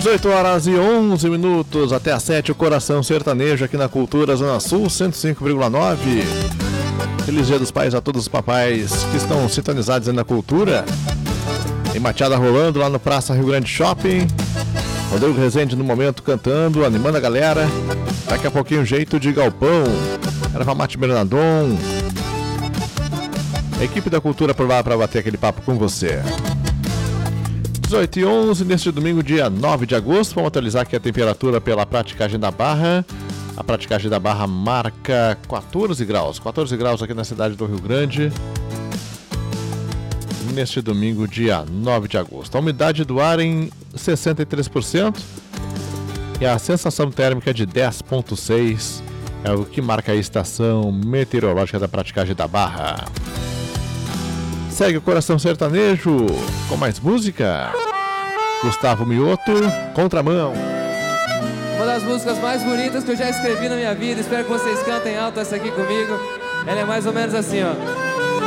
18 horas e 11 minutos, até às 7, o Coração Sertanejo aqui na Cultura Zona Sul, 105,9. Feliz Dia dos Pais a todos os papais que estão sintonizados aí na Cultura. Tem Machada rolando lá no Praça Rio Grande Shopping. Rodrigo Rezende no momento cantando, animando a galera. Daqui a pouquinho Jeito de Galpão. Erva Mate Bernardon. A equipe da Cultura por lá para bater aquele papo com você. 18 e 11, neste domingo, dia 9 de agosto. Vamos atualizar aqui a temperatura pela praticagem da Barra. A praticagem da Barra marca 14 graus. 14 graus aqui na cidade do Rio Grande. Neste domingo, dia 9 de agosto. A umidade do ar em 63%. E a sensação térmica de 10,6 é o que marca a estação meteorológica da praticagem da Barra. Segue o Coração Sertanejo com mais música. Gustavo Mioto, Contramão. Uma das músicas mais bonitas que eu já escrevi na minha vida. Espero que vocês cantem alto essa aqui comigo. Ela é mais ou menos assim, ó.